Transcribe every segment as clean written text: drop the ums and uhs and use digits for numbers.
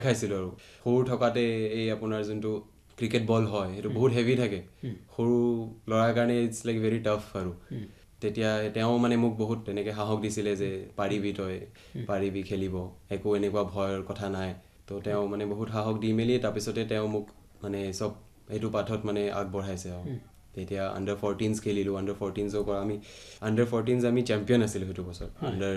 খাইছিলোঁ আৰু সৰু থকাতে এই আপোনাৰ যোনটো ক্ৰিকেট বল হয় সেইটো বহুত হেভি থাকে সৰু ল'ৰাৰ কাৰণে ইটছ লাইক ভেৰি টাফ আৰু তেতিয়া তেওঁ মানে মোক বহুত তেনেকৈ সাহস দিছিলে যে পাৰিবি তই পাৰিবি খেলিব একো এনেকুৱা ভয়ৰ কথা নাই তো তেওঁ মানে বহুত সাহস দি মেলি তাৰপিছতে তেওঁ মোক মানে চব এইটো পাঠত মানে আগবঢ়াইছে আৰু তেতিয়া আণ্ডাৰ 14s খেলিলোঁ আণ্ডাৰ 14sৰ পৰা আমি আণ্ডাৰ 14s আমি চেম্পিয়ন আছিলোঁ সেইটো বছৰ আণ্ডাৰ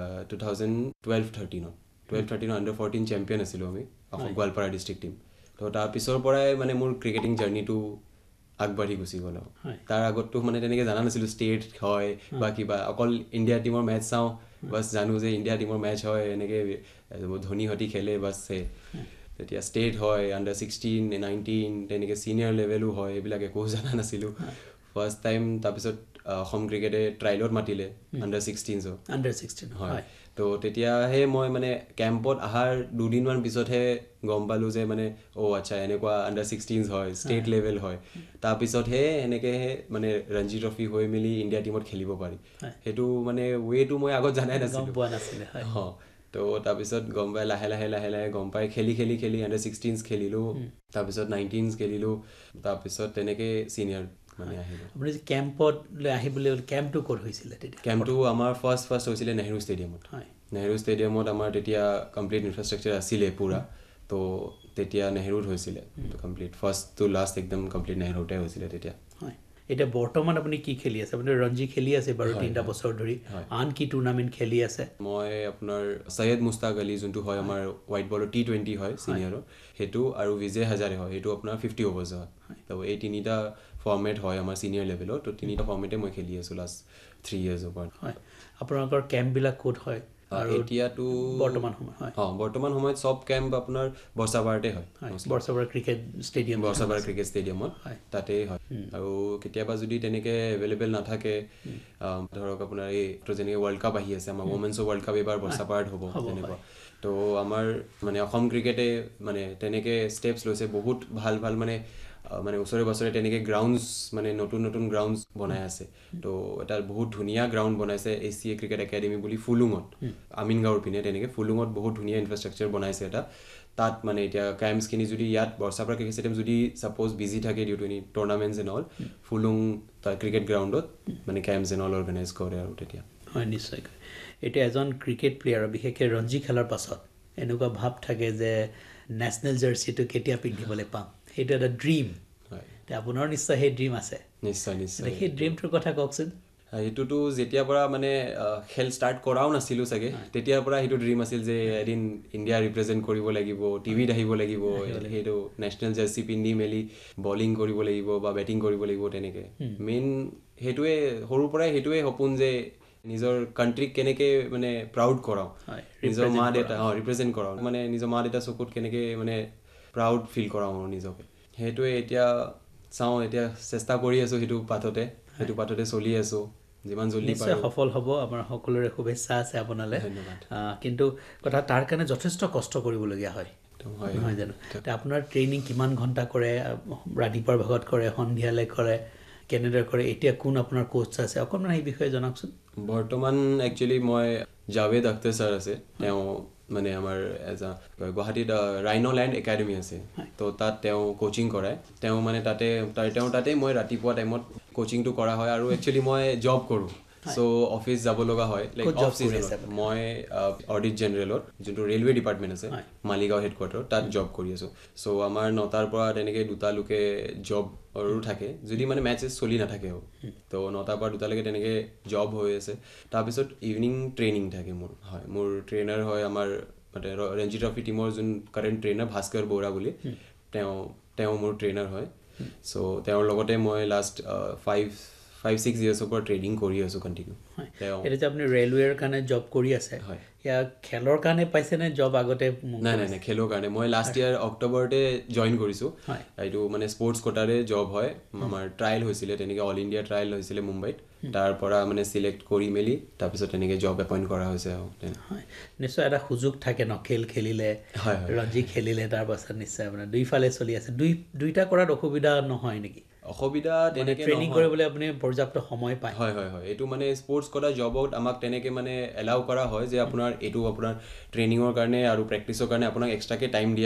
2012-13 আণ্ডাৰ 14 চেম্পিয়ন আছিলোঁ আমি অসম গোৱালপাৰা ডিষ্ট্ৰিক্ট টীম তো তাৰপিছৰ পৰাই মানে মোৰ ক্ৰিকেটিং জাৰ্ণিটো আগবাঢ়ি গুচি গ'ল আৰু তাৰ আগততো মানে তেনেকৈ জানা নাছিলোঁ ষ্টেট হয় বা কিবা অকল ইণ্ডিয়া টীমৰ মেটচ চাওঁ বাছ জানো যে ইণ্ডিয়া টীমৰ মেটচ হয় এনেকৈ ধোনীহঁতি খেলে বাছ তেতিয়া ষ্টেট হয় আণ্ডাৰ 16, 19 তেনেকৈ ছিনিয়ৰ লেভেলো হয় এইবিলাক একো জনা নাছিলোঁ ফাৰ্ষ্ট টাইম তাৰপিছত অসম ক্ৰিকেটে ট্ৰাইলত মাতিলে আণ্ডাৰ 16 হয় তো তেতিয়াহে মই মানে কেম্পত অহাৰ দুদিনমান পিছতহে গম পালোঁ যে মানে আচ্ছা এনেকুৱা আণ্ডাৰ 16s হয় ষ্টেট লেভেল হয় তাৰপিছতহে এনেকৈহে মানে ৰঞ্জী ট্ৰফি হৈ মেলি ইণ্ডিয়া টীমত খেলিব পাৰি সেইটো মানে ৱেটো মই আগত জানাই নাছিলোঁ তো তাৰপিছত গম পাই লাহে লাহে গম পাই খেলি আণ্ডাৰ 16s খেলিলোঁ তাৰপিছত 19s খেলিলোঁ তাৰপিছত তেনেকৈ ছিনিয়ৰ মানে আহিলোঁ আপুনি কেম্পলৈ আহিবলৈ কেম্পটো ক'ত হৈছিলে তেতিয়া কেম্পটো আমাৰ ফাৰ্ষ্ট হৈছিলে নেহৰু ষ্টেডিয়ামত আমাৰ তেতিয়া কমপ্লিট ইনফ্ৰাষ্ট্ৰাকচাৰ আছিলে পূৰা তো তেতিয়া নেহৰুত হৈছিলে কমপ্লিট ফাৰ্ষ্ট টু লাষ্ট একদম কমপ্লিট নেহৰুতে হৈছিলে তেতিয়া এতিয়া বৰ্তমান আপুনি কি খেলি আছে আপুনি ৰঞ্জী খেলি আছে বাৰু 3টা বছৰ ধৰি আন কি টুৰ্ণামেণ্ট খেলি আছে মই আপোনাৰ সৈয়দ মুস্তাক আলী যোনটো হয় আমাৰ হোৱাইট বলৰ T20 হয় ছিনিয়ৰৰ সেইটো আৰু বিজয় হাজাৰে হয় সেইটো আপোনাৰ 50 অভাৰ্ছ হয় তো এই তিনিটা ফৰ্মেট হয় আমাৰ ছিনিয়ৰ লেভেলত তো তিনিটা ফৰ্মেটে মই খেলি আছোঁ লাষ্ট 3 ইয়াৰ্ছৰ পৰা হয় আপোনালোকৰ কেম্পবিলাক ক'ত হয় এতিয়াতো বৰ্তমান সময়ত চব কেম্প আপোনাৰ বৰ্ষাপাৰাতে হয় বৰ্ষাপাৰা ক্ৰিকেট ষ্টেডিয়ামত তাতেই হয় আৰু কেতিয়াবা যদি তেনেকৈ এভেইলেবল নাথাকে ধৰক আপোনাৰ এইটো যেনেকৈ ৱৰ্ল্ড কাপ আহি আছে আমাৰ ওমেন্সৰ ৱৰ্ল্ড কাপ এইবাৰ বৰ্ষাপাৰাত হ'ব তেনেকুৱা তো আমাৰ মানে অসম ক্ৰিকেটে মানে তেনেকৈ ষ্টেপছ লৈছে বহুত ভাল মানে ওচৰে পাছৰে তেনেকৈ গ্ৰাউণ্ডছ মানে নতুন গ্ৰাউণ্ডছ বনাই আছে তো এটা বহুত ধুনীয়া গ্ৰাউণ্ড বনাইছে ACA ক্ৰিকেট একাডেমি বুলি ফুলুঙত আমিনগাঁৱৰ পিনে তেনেকৈ ফুলুঙত বহুত ধুনীয়া ইনফ্ৰাষ্ট্ৰাকচাৰ বনাইছে এটা তাত মানে এতিয়া কেম্পছখিনি যদি ইয়াত বৰ্ষাপাৰা ক্ৰিকেট ষ্টেডিয়াম যদি ছাপ'জ বিজি থাকে due to any টুৰ্ণামেণ্টছ and all ফুলুং তাৰ ক্ৰিকেট গ্ৰাউণ্ডত মানে কেম্পছ এণ্ড অল অৰ্গেনাইজ কৰে আৰু তেতিয়া হয় নিশ্চয়কৈ এতিয়া এজন ক্ৰিকেট প্লেয়াৰৰ বিশেষকৈ ৰঞ্জী খেলাৰ পাছত এনেকুৱা ভাৱ থাকে যে নেশ্যনেল জাৰ্চিটো কেতিয়া পিন্ধিবলৈ পাম সেইটো এটা ড্ৰিম আপোনাৰ নিশ্চয় সেই ড্ৰিম আছে নিশ্চয় সেই ড্ৰিমটোৰ কথা কওকচোন সেইটোতো যেতিয়াৰ পৰা মানে খেল ষ্টাৰ্ট কৰাও নাছিলোঁ চাগে তেতিয়াৰ পৰা সেইটো ড্ৰিম আছিল যে এদিন ইণ্ডিয়া ৰিপ্ৰেজেণ্ট কৰিব লাগিব টিভিত আহিব লাগিব সেইটো নেশ্যনেল জাৰ্চি পিন্ধি মেলি বলিং কৰিব লাগিব বা বেটিং কৰিব লাগিব তেনেকৈ মেইন সেইটোৱে সৰুৰ পৰাই সেইটোৱে সপোন যে নিজৰ কাণ্ট্ৰিক কেনেকৈ মানে প্ৰাউড কৰাওঁ নিজৰ মা দেউতা ৰিপ্ৰেজেণ্ট কৰাওঁ মানে নিজৰ মা দেউতা চকুত কেনেকৈ মানে প্ৰাউড ফিল কৰাওঁ নিজকে সেইটোৱে এতিয়া চাওঁ এতিয়া চেষ্টা কৰি আছোঁ সেইটো পাথতে চলি আছোঁ যিমান জলদি নিশ্চয় সফল হ'ব আমাৰ সকলোৰে শুভেচ্ছা আছে আপোনালৈ ধন্যবাদ কিন্তু কথা তাৰ কাৰণে যথেষ্ট কষ্ট কৰিবলগীয়া হয় নহয় জানো আপোনাৰ ট্ৰেইনিং কিমান ঘণ্টা কৰে ৰাতিপুৱাৰ ভাগত কৰে সন্ধিয়ালৈ কৰে কেনেদৰে কৰে এতিয়া কোন আপোনাৰ কোচ আছে অকণমান এই বিষয়ে জনাওকচোন বৰ্তমান একচুৱেলি মই জাভেদ আখতাৰ ছাৰ আছে তেওঁ মানে আমাৰ গুৱাহাটীত ৰাইন'লেণ্ড একাডেমি আছে তো তাত তেওঁ কোচিং কৰায় তেওঁ মানে তাতে মই ৰাতিপুৱা টাইমত কোচিংটো কৰা হয় আৰু একচুৱেলি মই জব কৰোঁ চ' অফিচ যাব লগা হয় লাইক অফ চিজনত মই অডিট জেনেৰেলত যোনটো ৰেলৱে ডিপাৰ্টমেণ্ট আছে মালিগাঁও হেডকোৱাৰ্টাৰত তাত জব কৰি আছোঁ চ' আমাৰ 9টাৰ পৰা তেনেকৈ 2টালৈকে জব আৰু থাকে যদি মানে মেটচেছ চলি নাথাকে তো 9টাৰ পৰা 2টালৈকে তেনেকৈ জব হৈ আছে তাৰপিছত ইভিনিং ট্ৰেইনিং থাকে মোৰ ট্ৰেইনাৰ হয় আমাৰ মানে ৰঞ্জী ট্ৰফি টীমৰ যোন কাৰেণ্ট ট্ৰেইনাৰ ভাস্কৰ বৰা বুলি তেওঁ মোৰ ট্ৰেইনাৰ হয় চ' তেওঁৰ লগতে মই লাষ্ট 5-6 ইয়াৰ্ছৰ পৰা ট্ৰেইনিং কৰি আছোঁ কণ্টিনিউ এতিয়া যে আপুনি ৰেলৱেৰ কাৰণে জব কৰি আছে সেয়া খেলৰ কাৰণে পাইছেনে জব আগতে নাই খেলৰ কাৰণে মই লাষ্ট ইয়াৰ অক্টোবৰতে জইন কৰিছোঁ এইটো মানে স্পৰ্টছ কোটাৰে জব হয় আমাৰ ট্ৰায়েল হৈছিলে তেনেকৈ অল ইণ্ডিয়া ট্ৰায়েল হৈছিলে মুম্বাইত তাৰ পৰা মানে চিলেক্ট কৰি মেলি তাৰপিছত তেনেকৈ জব এপইণ্ট কৰা হৈছে আৰু নিশ্চয় এটা সুযোগ থাকে ন খেল খেলিলে ৰঞ্জী খেলিলে তাৰপাছত নিশ্চয় আপোনাৰ দুইফালে চলি আছে দুইটা কৰাত অসুবিধা নহয় নেকি অসুবিধা তেনেকৈ ট্ৰেইনিং কৰিবলৈ আপুনি পৰ্যাপ্ত সময় পায় হয় হয় হয় এইটো মানে স্পৰ্টছ কৰা জবত আমাক তেনেকৈ মানে এলাউ কৰা হয় যে আপোনাৰ এইটো আপোনাৰ ট্ৰেইনিঙৰ কাৰণে আৰু প্ৰেক্টিছৰ কাৰণে আপোনাক এক্সট্ৰাকৈ টাইম দিয়া